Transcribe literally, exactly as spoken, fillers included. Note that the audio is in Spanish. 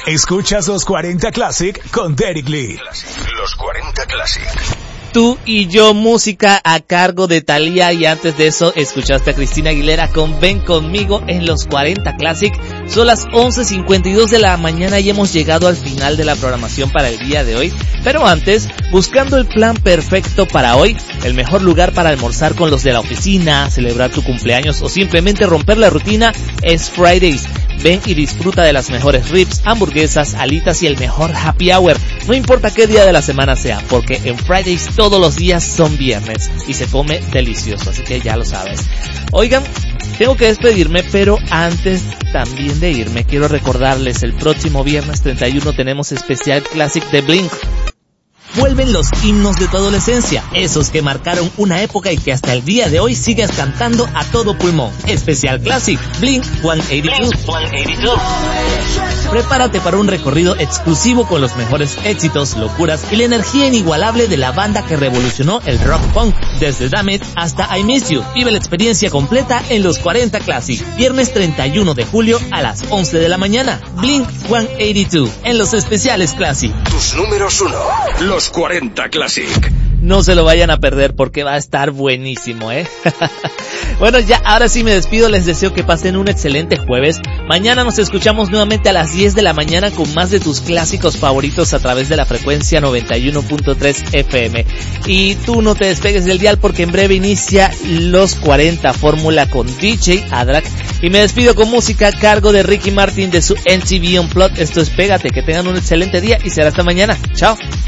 Escuchas los cuarenta Classic con Derek Lee. Los cuarenta Classic. Tú y yo, música a cargo de Thalía, y antes de eso escuchaste a Cristina Aguilera con Ven Conmigo en los cuarenta Classic. Son las once cincuenta y dos de la mañana y hemos llegado al final de la programación para el día de hoy. Pero antes, buscando el plan perfecto para hoy, el mejor lugar para almorzar con los de la oficina, celebrar tu cumpleaños o simplemente romper la rutina es Fridays. Ven y disfruta de las mejores ribs, hamburguesas, alitas y el mejor happy hour. No importa qué día de la semana sea, porque en Fridays todos los días son viernes y se come delicioso, así que ya lo sabes. Oigan, tengo que despedirme, pero antes también de irme quiero recordarles, el próximo viernes treinta y uno tenemos especial Classic de Blink. Vuelven los himnos de tu adolescencia, esos que marcaron una época y que hasta el día de hoy sigues cantando a todo pulmón. Especial Classic, Blink ciento ochenta y dos. Prepárate para un recorrido exclusivo con los mejores éxitos, locuras y la energía inigualable de la banda que revolucionó el rock punk, desde Damn It hasta I Miss You. Vive la experiencia completa en los cuarenta Classic, viernes treinta y uno de julio a las once de la mañana. Blink ciento ochenta y dos en los especiales Classic. Tus números uno, los cuarenta Classic. No se lo vayan a perder porque va a estar buenísimo, ¿eh? Bueno, ya, ahora sí me despido, les deseo que pasen un excelente jueves. Mañana nos escuchamos nuevamente a las diez de la mañana con más de tus clásicos favoritos a través de la frecuencia noventa y uno punto tres F M. Y tú no te despegues del dial porque en breve inicia los cuarenta Fórmula con D J Adrak. Y me despido con música a cargo de Ricky Martin de su M T V Unplugged. Esto es Pégate, que tengan un excelente día y será hasta mañana. Chao.